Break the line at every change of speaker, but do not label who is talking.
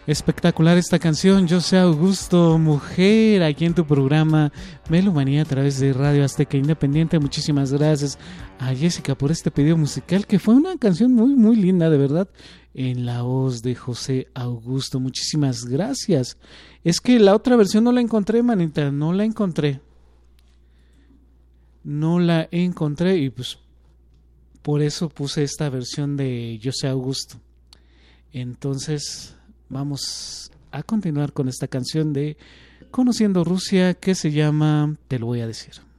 Espectacular esta canción, Yo Soy Augusto, mujer, aquí en tu programa Melomanía a través de Radio Azteca Independiente. Muchísimas gracias a Jessica por este pedido musical, que fue una canción muy, muy linda, de verdad, en la voz de José Augusto. Muchísimas gracias. Es que la otra versión no la encontré, manita, no la encontré. No la encontré y pues por eso puse esta versión de Yo Soy Augusto. Entonces vamos a continuar con esta canción de Conociendo Rusia que se llama Te lo voy a decir.